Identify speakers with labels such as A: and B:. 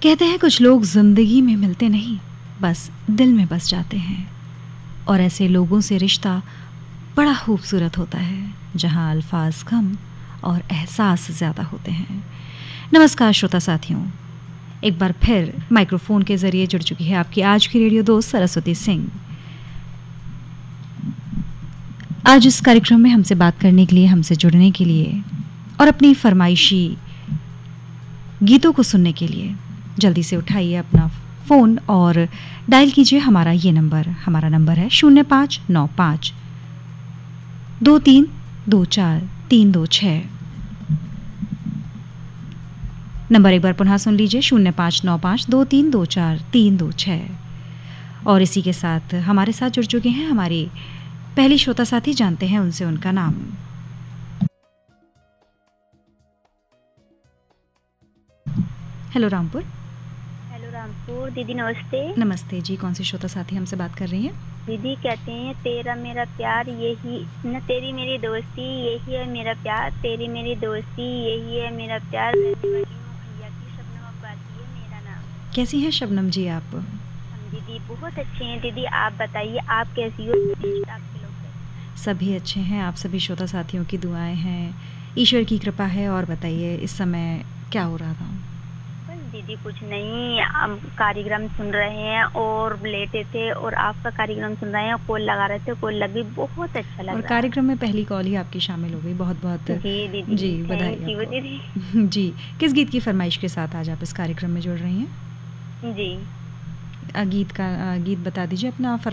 A: कहते हैं कुछ लोग ज़िंदगी में मिलते नहीं, बस दिल में बस जाते हैं। और ऐसे लोगों से रिश्ता बड़ा खूबसूरत होता है, जहां अल्फाज कम और एहसास ज़्यादा होते हैं। नमस्कार श्रोता साथियों, एक बार फिर माइक्रोफोन के ज़रिए जुड़ चुकी है आपकी आज की रेडियो दोस्त सरस्वती सिंह। आज इस कार्यक्रम में हमसे बात करने के लिए, हमसे जुड़ने के लिए और अपनी फरमाइशी गीतों को सुनने के लिए जल्दी से उठाइए अपना फ़ोन और डायल कीजिए हमारा ये नंबर। हमारा नंबर है 0595 2324 326। नंबर एक बार पुनः सुन लीजिए, 0595 2324 326। और इसी के साथ हमारे साथ जुड़ चुके हैं हमारी पहली श्रोता साथी, जानते हैं उनसे उनका नाम। हेलो रामपुर।
B: हेलो रामपुर दीदी, नमस्ते।
A: नमस्ते जी, कौन सी श्रोता साथी हमसे बात कर रही हैं?
B: दीदी कहते हैं तेरा मेरा प्यार यही न, तेरी मेरी दोस्ती यही है मेरा प्यार, तेरी मेरी दोस्ती यही है मेरा प्यार, रहने वाली हूँ भैया की, शबनम अब्बासी है मेरा नाम।
A: कैसी हैं शबनम जी आप?
B: हम दीदी बहुत अच्छे हैं दीदी, आप बताइए आप कैसी हो? आपके लोग कैसे?
A: सभी अच्छे हैं, आप सभी श्रोता साथियों की दुआएं हैं, ईश्वर की कृपा है। और बताइए इस समय क्या हो रहा था?
B: दीदी कुछ नहीं, हम कार्यक्रम सुन रहे हैं और लेटे थे और आपका कार्यक्रम सुन रहे हैं, कॉल लगा रहे थे, कॉल लगी, बहुत अच्छा लगा।
A: और कार्यक्रम में पहली कॉल ही आपकी शामिल हो गई, बहुत बहुत
B: जी दीदी,
A: जी बधाई आपको। दीदी जी, किस गीत की फरमाइश के साथ आज आप इस कार्यक्रम में जुड़ रही हैं?
B: जी
A: गीत बता दीजिए अपना।